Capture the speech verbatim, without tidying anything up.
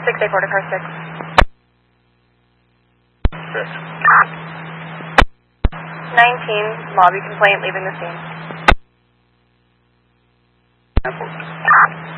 six eight four to car six. Six. nineteen, lobby complaint, leaving the scene.